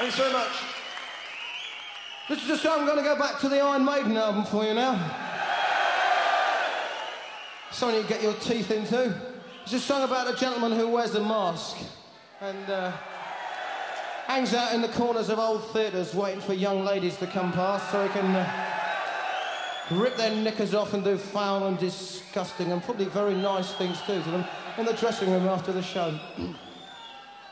Thanks very much. This is a song. I'm going to go back to the Iron Maiden album for you now. Something you get your teeth into. It's a song about a gentleman who wears a mask and hangs out in the corners of old theatres waiting for young ladies to come past so he can rip their knickers off and do foul and disgusting and probably very nice things too to them in the dressing room after the show.